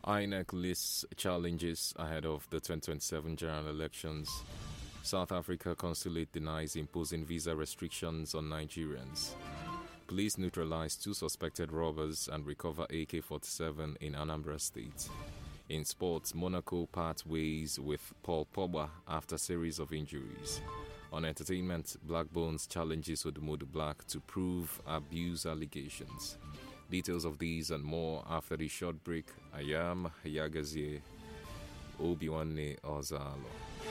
INEC lists challenges ahead of the 2027 general elections. South Africa consulate denies imposing visa restrictions on Nigerians. Police neutralize 2 suspected robbers and recover AK-47 in Anambra State. In sports, Monaco part ways with Paul Pogba after series of injuries. On entertainment, Black Bones challenges Odumodu Black to prove abuse allegations. Details of these and more after the short break. I am Yagazie Obiwanne Ozalo.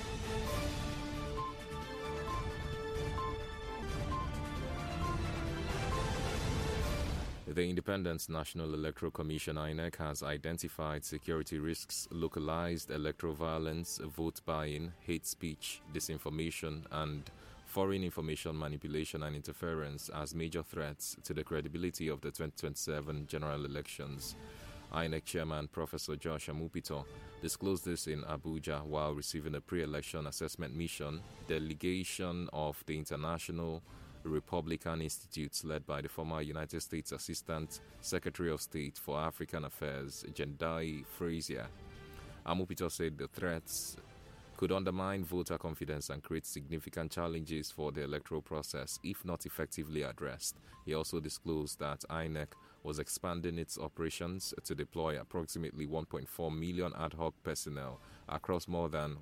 The Independent National Electoral Commission (INEC) has identified security risks, localized electoral violence, vote buying, hate speech, disinformation, and foreign information manipulation and interference as major threats to the credibility of the 2027 general elections. INEC Chairman Professor Josh Amupito disclosed this in Abuja while receiving a pre-election assessment mission delegation of the International Republican Institutes led by the former United States Assistant Secretary of State for African Affairs, Jendai Frazier. Amupito said the threats could undermine voter confidence and create significant challenges for the electoral process if not effectively addressed. He also disclosed that INEC was expanding its operations to deploy approximately 1.4 million ad hoc personnel across more than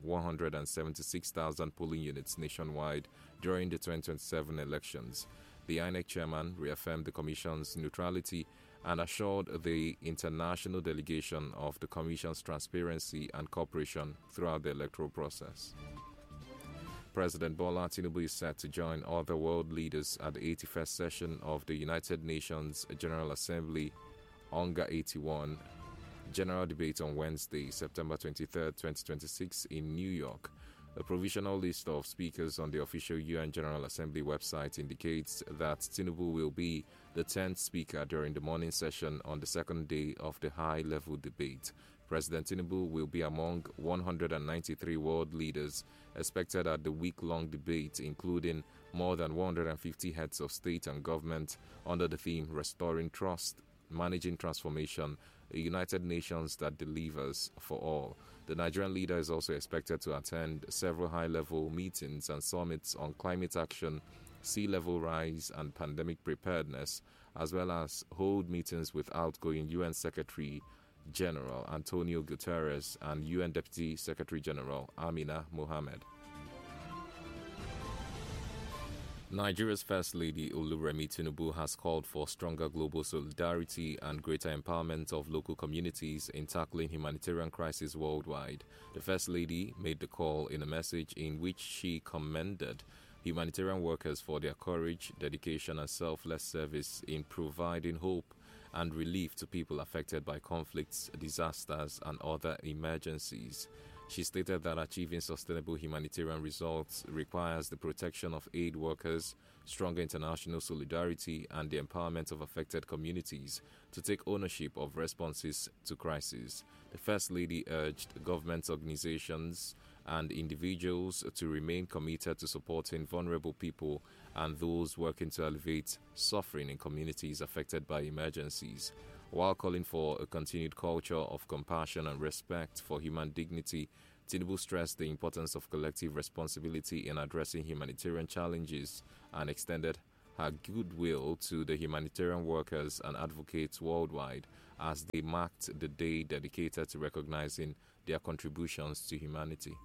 176,000 polling units nationwide during the 2027 elections. The INEC chairman reaffirmed the Commission's neutrality and assured the international delegation of the Commission's transparency and cooperation throughout the electoral process. President Bola Tinubu is set to join other world leaders at the 81st session of the United Nations General Assembly, UNGA 81, General Debate on Wednesday, September 23, 2026 in New York. A provisional list of speakers on the official UN General Assembly website indicates that Tinubu will be the 10th speaker during the morning session on the second day of the high-level debate. President Tinubu will be among 193 world leaders expected at the week-long debate, including more than 150 heads of state and government under the theme Restoring Trust, Managing Transformation, a United Nations that delivers for all. The Nigerian leader is also expected to attend several high-level meetings and summits on climate action, sea level rise, and pandemic preparedness, as well as hold meetings with outgoing UN Secretary General Antonio Guterres and UN Deputy Secretary General Amina Mohammed. Nigeria's First Lady Oluremi Tinubu has called for stronger global solidarity and greater empowerment of local communities in tackling humanitarian crises worldwide. The First Lady made the call in a message in which she commended humanitarian workers for their courage, dedication, and selfless service in providing hope and relief to people affected by conflicts, disasters, and other emergencies. She stated that achieving sustainable humanitarian results requires the protection of aid workers, stronger international solidarity, and the empowerment of affected communities to take ownership of responses to crises. The First Lady urged government organizations and individuals to remain committed to supporting vulnerable people and those working to alleviate suffering in communities affected by emergencies. While calling for a continued culture of compassion and respect for human dignity, Tinubu stressed the importance of collective responsibility in addressing humanitarian challenges and extended her goodwill to the humanitarian workers and advocates worldwide as they marked the day dedicated to recognizing their contributions to humanity.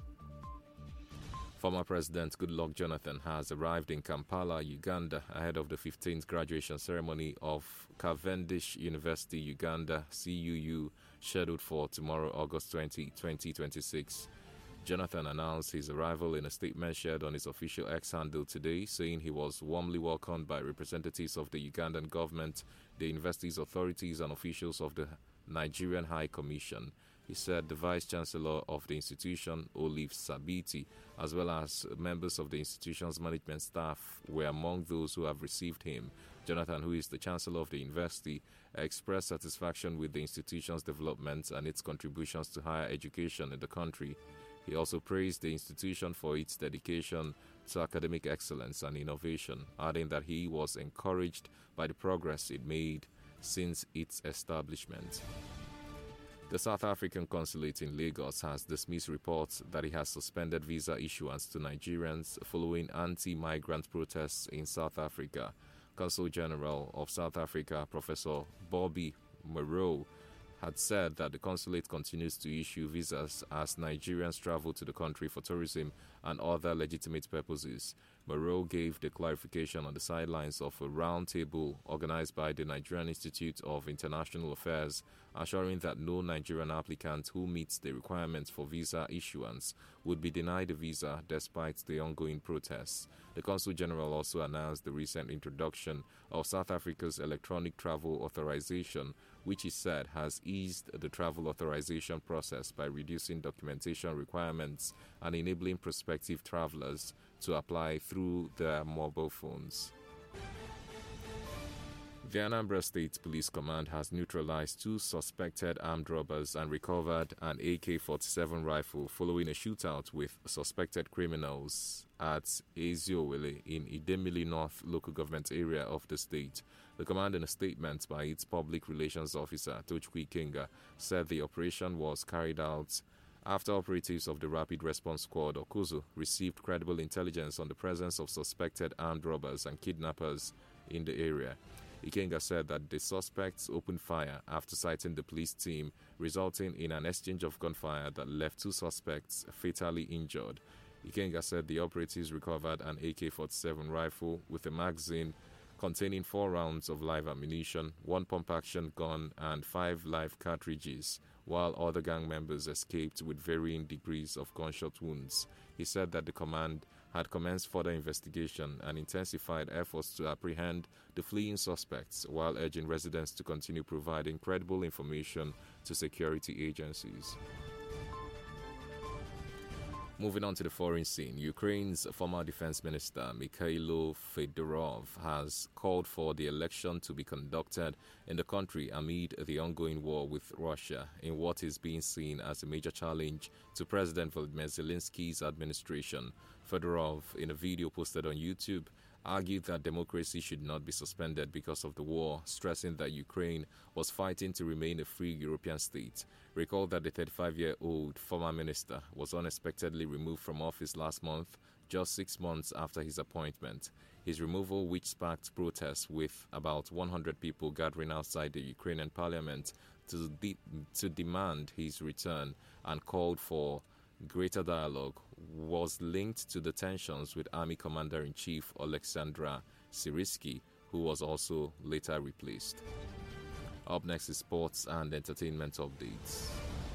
Former President Goodluck Jonathan has arrived in Kampala, Uganda, ahead of the 15th graduation ceremony of Cavendish University, Uganda, CUU, scheduled for tomorrow, August 20, 2026. Jonathan announced his arrival in a statement shared on his official X handle today, saying he was warmly welcomed by representatives of the Ugandan government, the university's authorities, and officials of the Nigerian High Commission. He said the Vice-Chancellor of the institution, Olive Sabiti, as well as members of the institution's management staff were among those who have received him. Jonathan, who is the Chancellor of the university, expressed satisfaction with the institution's development and its contributions to higher education in the country. He also praised the institution for its dedication to academic excellence and innovation, adding that he was encouraged by the progress it made since its establishment. The South African consulate in Lagos has dismissed reports that it has suspended visa issuance to Nigerians following anti-migrant protests in South Africa. Consul General of South Africa, Professor Bobby Moreau, had said that the consulate continues to issue visas as Nigerians travel to the country for tourism and other legitimate purposes. Moreau gave the clarification on the sidelines of a roundtable organized by the Nigerian Institute of International Affairs, assuring that no Nigerian applicant who meets the requirements for visa issuance would be denied a visa despite the ongoing protests. The Consul General also announced the recent introduction of South Africa's electronic travel authorization, which he said has eased the travel authorization process by reducing documentation requirements and enabling prospective travelers to apply through their mobile phones. The Anambra State Police Command has neutralized 2 suspected armed robbers and recovered an AK-47 rifle following a shootout with suspected criminals at Eziowele in Idemili North local government area of the state. The command, in a statement by its public relations officer, Tochukwu Ikenga, said the operation was carried out after operatives of the Rapid Response Squad, Okuzu, received credible intelligence on the presence of suspected armed robbers and kidnappers in the area. Ikenga said that the suspects opened fire after sighting the police team, resulting in an exchange of gunfire that left 2 suspects fatally injured. Ikenga said the operatives recovered an AK-47 rifle with a magazine containing 4 rounds of live ammunition, 1 pump-action gun, and 5 live cartridges, while other gang members escaped with varying degrees of gunshot wounds. He said that the command had commenced further investigation and intensified efforts to apprehend the fleeing suspects, while urging residents to continue providing credible information to security agencies. Moving on to the foreign scene, Ukraine's former defense minister Mikhailo Fedorov has called for the election to be conducted in the country amid the ongoing war with Russia, in what is being seen as a major challenge to President Volodymyr Zelensky's administration. Fedorov, in a video posted on YouTube, argued that democracy should not be suspended because of the war, stressing that Ukraine was fighting to remain a free European state. Recall that the 35-year-old former minister was unexpectedly removed from office last month, just 6 months after his appointment. His removal, which sparked protests with about 100 people gathering outside the Ukrainian parliament to demand his return and called for greater dialogue, was linked to the tensions with Army Commander-in-Chief Alexandra Syrsky, who was also later replaced. Up next is sports and entertainment updates.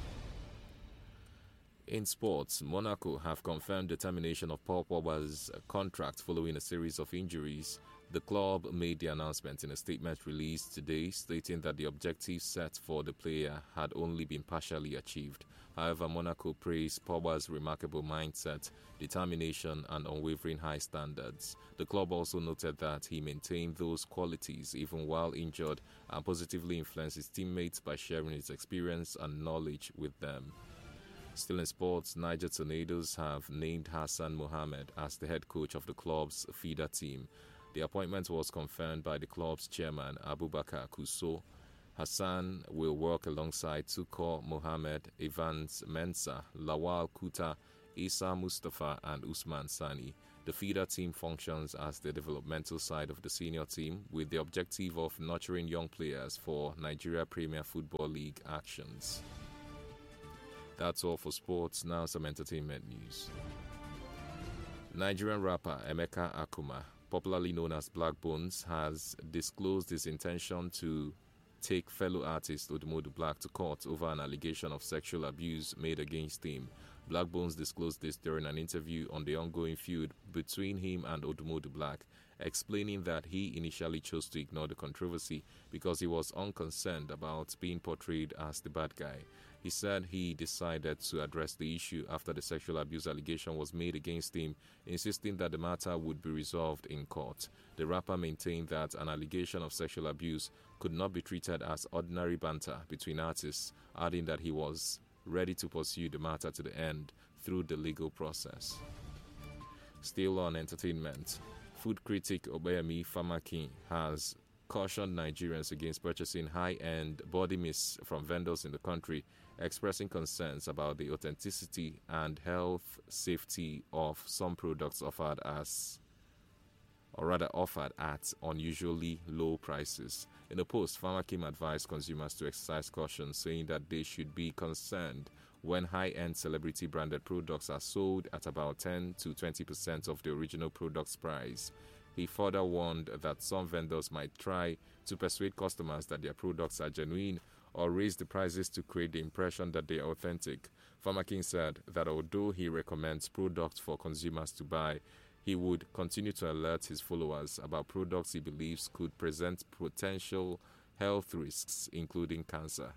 In sports, Monaco have confirmed the termination of Paul Pogba's contract following a series of injuries. The club made the announcement in a statement released today, stating that the objectives set for the player had only been partially achieved. However, Monaco praised Pogba's remarkable mindset, determination, and unwavering high standards. The club also noted that he maintained those qualities even while injured and positively influenced his teammates by sharing his experience and knowledge with them. Still in sports, Niger Tornadoes have named Hassan Mohammed as the head coach of the club's feeder team. The appointment was confirmed by the club's chairman, Abubakar Kuso. Hassan will work alongside Tukur Mohammed, Evans Mensah, Lawal Kuta, Isa Mustafa, and Usman Sani. The feeder team functions as the developmental side of the senior team, with the objective of nurturing young players for Nigeria Premier Football League actions. That's all for sports. Now some entertainment news. Nigerian rapper Emeka Akuma, popularly known as Black Bones, has disclosed his intention to take fellow artist Odumodu Black to court over an allegation of sexual abuse made against him. Black Bones disclosed this during an interview on the ongoing feud between him and Odumodu Black, explaining that he initially chose to ignore the controversy because he was unconcerned about being portrayed as the bad guy. He said he decided to address the issue after the sexual abuse allegation was made against him, insisting that the matter would be resolved in court. The rapper maintained that an allegation of sexual abuse could not be treated as ordinary banter between artists, adding that he was ready to pursue the matter to the end through the legal process. Still on entertainment, food critic Obayemi Famaki has cautioned Nigerians against purchasing high-end body mists from vendors in the country, expressing concerns about the authenticity and health safety of some products offered at unusually low prices. In a post, Pharmakim advised consumers to exercise caution, saying that they should be concerned when high-end celebrity-branded products are sold at about 10 to 20% of the original product's price. He further warned that some vendors might try to persuade customers that their products are genuine or raise the prices to create the impression that they are authentic. Pharmakim said that although he recommends products for consumers to buy, he would continue to alert his followers about products he believes could present potential health risks, including cancer.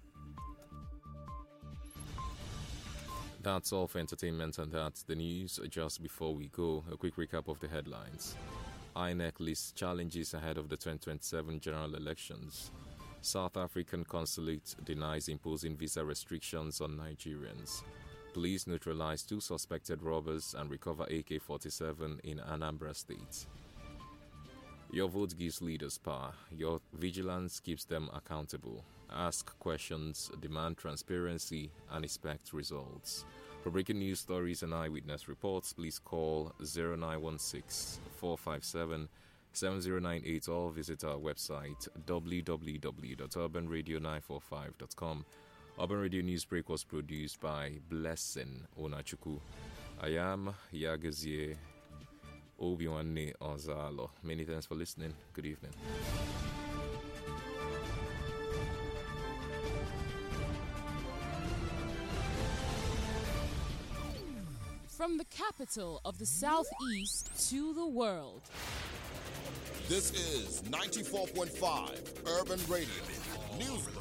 That's all for entertainment, and that's the news. Just before we go, a quick recap of the headlines. INEC lists challenges ahead of the 2027 general elections. South African consulate denies imposing visa restrictions on Nigerians. Police neutralize 2 suspected robbers and recover AK-47 in Anambra State. Your vote gives leaders power. Your vigilance keeps them accountable. Ask questions, demand transparency, and expect results. For breaking news stories and eyewitness reports, please call 0916-457-7098 or visit our website www.urbanradio945.com. Urban Radio Newsbreak was produced by Blessing Onachuku. I am Yagazie Obiwanne Ozalo. Many thanks for listening. Good evening. From the capital of the Southeast to the world. This is 94.5 Urban Radio Newsbreak.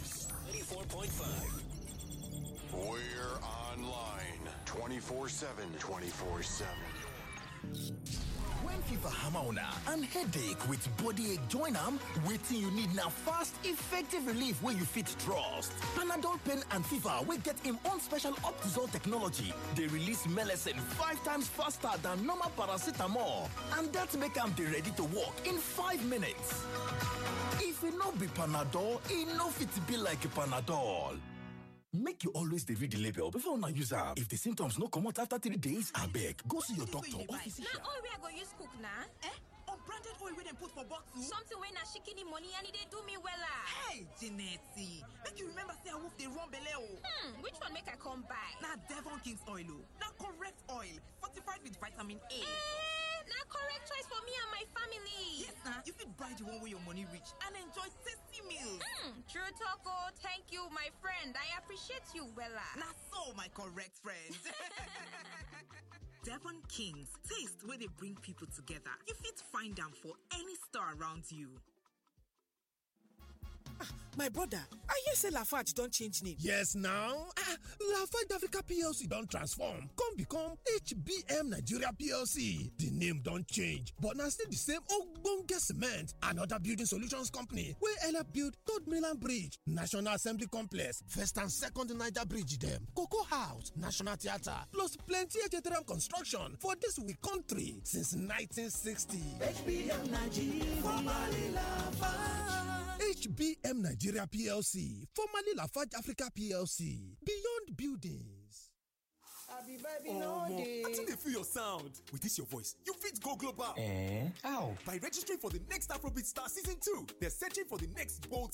94.5. We're online 24/7. 24/7. When fever hammer on and headache with body ache join am, wetin you need now fast, effective relief where you fit trust. Panadol pain and fever will get him own special Optizol technology. They release medicine 5 times faster than normal paracetamol, and that make am dey ready to work in 5 minutes. If it no be Panadol, it no fit be like Panadol. Make you always read the label before una use am. If the symptoms no come out after 3 days, abeg go see your doctor or physician. Now oil wey I go use cook na? Unbranded oil wey dem put for bottle. Something wey na shikini money and e dey do me wella. Hey, Jeanette, make you remember say wolf dey run belle o. Which one make I come buy? Na Devon King's oil o. Na correct oil, fortified with vitamin A. Na correct choice for me and my family. Yes, na. You fit buy the one wey your money reach and enjoy tasty meals. True talk o. Thank you, my friend. I appreciate you wella. Na so, my correct friend. Devon King's, taste where they bring people together. You fit find them for any store around you. My brother, I hear say Lafarge don't change name. Yes now. Lafarge Africa PLC don't transform, come become HBM Nigeria PLC. The name don't change, but now still the same ogbonge cement and other building solutions company wey help build Third Mainland Bridge, National Assembly Complex, First and Second Niger Bridge dem, Cocoa House, National Theatre, plus plenty HTRM construction for this we country since 1960. HBM Nigeria, formerly Lafarge. HBM Nigeria PLC, formerly Lafarge Africa PLC, Beyond Buildings. I think they feel your sound. With this your voice, you fit go global. How? By registering for the next Afrobeat Star Season 2. They're searching for the next bold